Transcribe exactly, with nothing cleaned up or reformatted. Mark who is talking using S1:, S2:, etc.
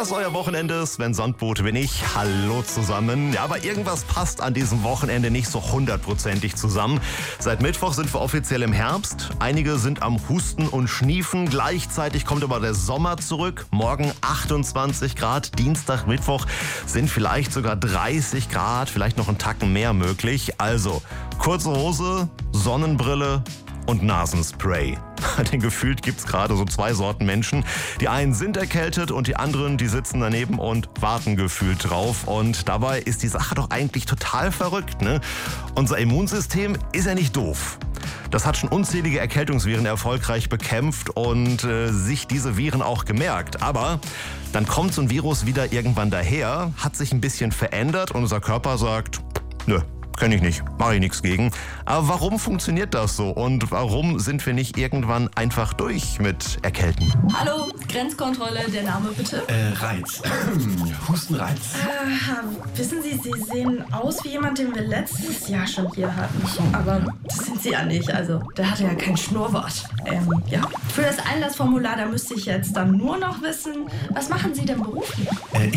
S1: das ist euer Wochenende. Sven Sandbote bin ich. Hallo zusammen. Ja, aber irgendwas passt an diesem Wochenende nicht so hundertprozentig zusammen. Seit Mittwoch sind wir offiziell im Herbst. Einige sind am Husten und Schniefen. Gleichzeitig kommt aber der Sommer zurück. Morgen achtundzwanzig Grad. Dienstag, Mittwoch sind vielleicht sogar dreißig Grad. Vielleicht noch einen Tacken mehr möglich. Also kurze Hose, Sonnenbrille und Nasenspray. Denn gefühlt gibt es gerade so zwei Sorten Menschen. Die einen sind erkältet und die anderen, die sitzen daneben und warten gefühlt drauf. Und dabei ist die Sache doch eigentlich total verrückt, ne? Unser Immunsystem ist ja nicht doof. Das hat schon unzählige Erkältungsviren erfolgreich bekämpft und äh, sich diese Viren auch gemerkt. Aber dann kommt so ein Virus wieder irgendwann daher, hat sich ein bisschen verändert und unser Körper sagt, nö. Kenne ich nicht, mache ich nichts gegen. Aber warum funktioniert das so? Und warum sind wir nicht irgendwann einfach durch mit Erkälten?
S2: Hallo, Grenzkontrolle, der Name bitte?
S3: Äh, Reiz. Hustenreiz.
S4: Äh, wissen Sie, Sie sehen aus wie jemand, den wir letztes Jahr schon hier hatten. Aber das sind Sie ja nicht, also der hatte ja kein Schnurrbart. Ähm, ja. Für das Einlassformular, da müsste ich jetzt dann nur noch wissen, was machen Sie denn beruflich?
S3: Äh,